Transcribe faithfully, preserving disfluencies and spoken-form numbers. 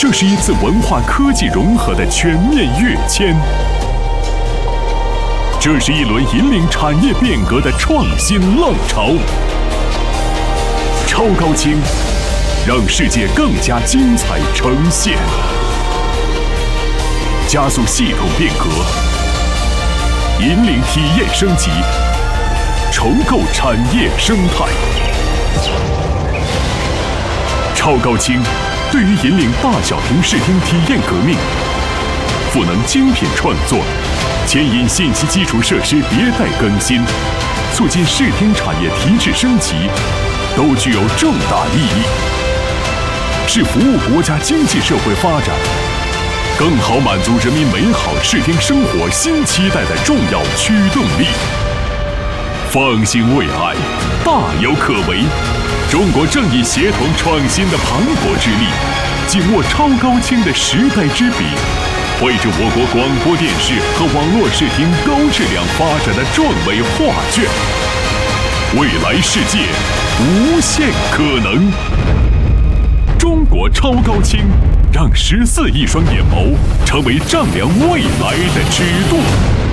这是一次文化科技融合的全面跃迁，这是一轮引领产业变革的创新浪潮。超高清，让世界更加精彩呈现，加速系统变革，引领体验升级，重构产业生态。超高清对于引领大小屏视听体验革命，赋能精品创作，牵引信息基础设施迭代更新，促进视听产业提质升级，都具有重大意义，是服务国家经济社会发展，更好满足人民美好视听生活新期待的重要驱动力。放心未来，大有可为。中国正以协同创新的磅礴之力，紧握超高清的时代之笔，绘制我国广播电视和网络视听高质量发展的壮美画卷。未来世界无限可能。中国超高清，让十四亿双眼眸成为丈量未来的尺度。